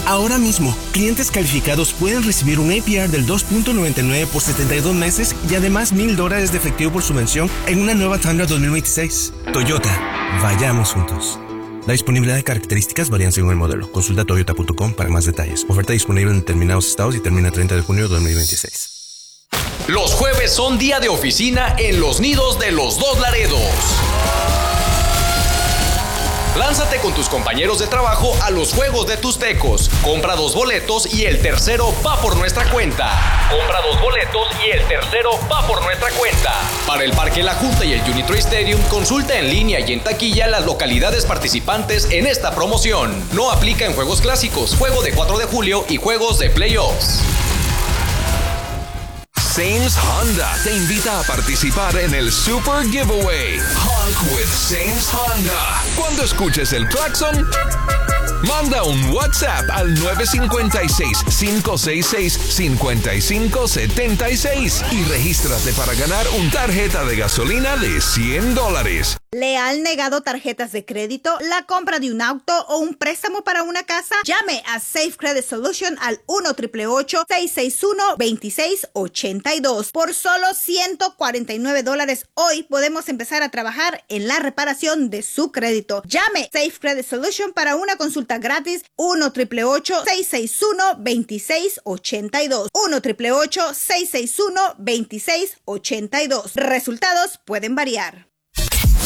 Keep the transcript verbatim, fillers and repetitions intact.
Ahora mismo, clientes calificados pueden recibir un A P R del dos punto noventa y nueve por setenta y dos meses y además mil dólares de efectivo por subvención en una nueva Tundra dos mil veintiséis. Toyota, vayamos juntos. La disponibilidad de características varían según el modelo. Consulta toyota punto com para más detalles. Oferta disponible en determinados estados y termina el treinta de junio de dos mil veintiséis. Los jueves son día de oficina en los nidos de los dos Laredos. Lánzate con tus compañeros de trabajo a los juegos de tus tecos. Compra dos boletos y el tercero va por nuestra cuenta. Compra dos boletos y el tercero va por nuestra cuenta. Para el Parque La Junta y el Unitree Stadium, consulta en línea y en taquilla las localidades participantes en esta promoción. No aplica en juegos clásicos, juego de cuatro de julio y juegos de playoffs. Sames Honda te invita a participar en el Super Giveaway Honk with Sames Honda. Cuando escuches el claxon, manda un WhatsApp al nueve cinco seis, cinco seis seis, cinco cinco siete seis y regístrate para ganar una tarjeta de gasolina de cien dólares. ¿Le han negado tarjetas de crédito, la compra de un auto o un préstamo para una casa? Llame a Safe Credit Solution al uno ocho ocho ocho, seis seis uno, dos seis ocho dos. Por solo ciento cuarenta y nueve dólares hoy podemos empezar a trabajar en la reparación de su crédito. Llame Safe Credit Solution para una consulta gratis uno ocho ocho ocho, seis seis uno, dos seis ocho dos. uno ocho ocho ocho, seis seis uno, dos seis ocho dos. Resultados pueden variar.